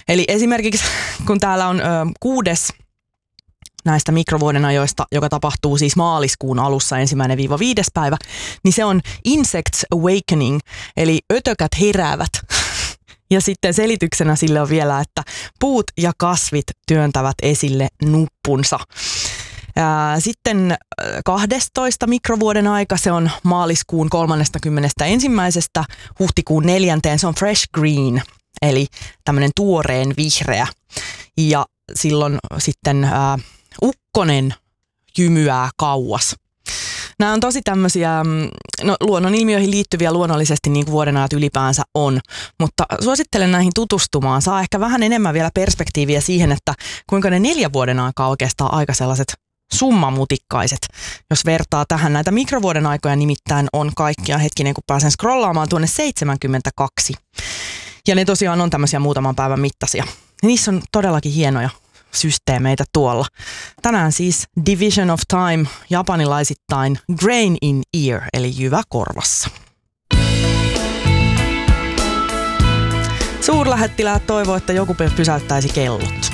Eli esimerkiksi kun täällä on 6. näistä mikrovuodenajoista, joka tapahtuu siis maaliskuun alussa 1.–5. päivä, niin se on Insects Awakening, eli ötökät heräävät. Ja sitten selityksenä sille on vielä, että puut ja kasvit työntävät esille nuppunsa. Sitten 12. mikrovuoden aika, se on maaliskuun 31. huhtikuun 4. Se on fresh green, eli tämmöinen tuoreen vihreä. Ja silloin sitten ukkonen jymyää kauas. Nämä on tosi tämmöisiä luonnonilmiöihin liittyviä luonnollisesti niin kuin vuodenajat ylipäänsä on, mutta suosittelen näihin tutustumaan. Saa ehkä vähän enemmän vielä perspektiiviä siihen, että kuinka ne 4 vuoden aikaa oikeastaan aika sellaiset summamutikkaiset, jos vertaa tähän. Näitä mikrovuoden aikoja nimittäin on kaikkia hetkinen, kun pääsen scrollaamaan tuonne 72. Ja ne tosiaan on tämmöisiä muutaman päivän mittaisia. Ja niissä on todellakin hienoja systeemeitä tuolla. Tänään siis Division of Time, japanilaisittain Grain in Ear, eli jyvä korvassa. Suurlähettiläät toivoo, että joku pysäyttäisi kellot.